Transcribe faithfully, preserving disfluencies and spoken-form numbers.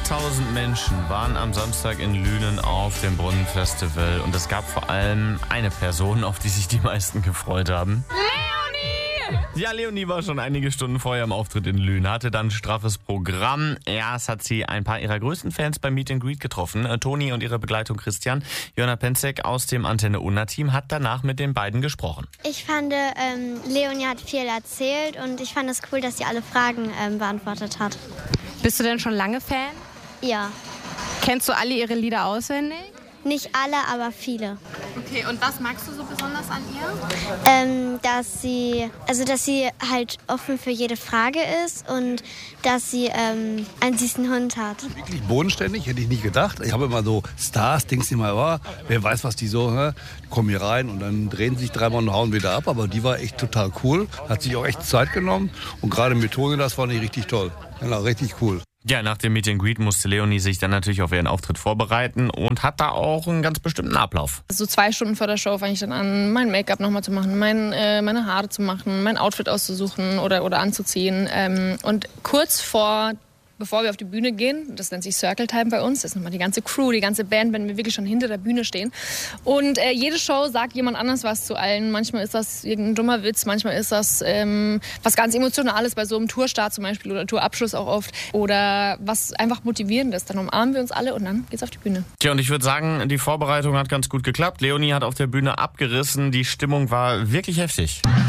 hunderttausend Menschen waren am Samstag in Lünen auf dem Brunnenfestival und es gab vor allem eine Person, auf die sich die meisten gefreut haben. Leonie! Ja, Leonie war schon einige Stunden vorher im Auftritt in Lünen, hatte dann ein straffes Programm. Erst hat sie ein paar ihrer größten Fans beim Meet and Greet getroffen. Toni und ihre Begleitung Christian. Jonna Penzek aus dem Antenne Unna-Team hat danach mit den beiden gesprochen. Ich fand, ähm, Leonie hat viel erzählt und ich fand es cool, dass sie alle Fragen ähm, beantwortet hat. Bist du denn schon lange Fan? Ja, Kennst du alle ihre Lieder auswendig? nicht alle, aber viele. Okay, und was magst du so besonders an ihr? Ähm, dass sie, also dass sie halt offen für jede Frage ist und dass sie ähm, einen süßen Hund hat. Wirklich bodenständig, hätte ich nicht gedacht. Ich habe immer so Stars, denkst du immer, oh, wer weiß, was die so, ne? Die kommen hier rein und dann drehen sie sich dreimal und hauen wieder ab. Aber die war echt total cool, hat sich auch echt Zeit genommen. Und gerade mit Toni, das fand ich richtig toll. Genau, richtig cool. Ja, nach dem Meet and Greet musste Leonie sich dann natürlich auf ihren Auftritt vorbereiten und hat da auch einen ganz bestimmten Ablauf. So zwei Stunden vor der Show fange ich dann an, mein Make-up nochmal zu machen, mein, äh, meine Haare zu machen, mein Outfit auszusuchen oder, oder anzuziehen. Ähm, und kurz vor, bevor wir auf die Bühne gehen, das nennt sich Circle Time bei uns, das ist nochmal die ganze Crew, die ganze Band, wenn wir wirklich schon hinter der Bühne stehen. Und äh, jede Show sagt jemand anders was zu allen. Manchmal ist das irgendein dummer Witz, manchmal ist das ähm, was ganz Emotionales bei so einem Tourstart zum Beispiel oder Tourabschluss auch oft. Oder was einfach Motivierendes. Dann umarmen wir uns alle und dann geht's auf die Bühne. Tja, und ich würde sagen, die Vorbereitung hat ganz gut geklappt. Leonie hat auf der Bühne abgerissen, die Stimmung war wirklich heftig.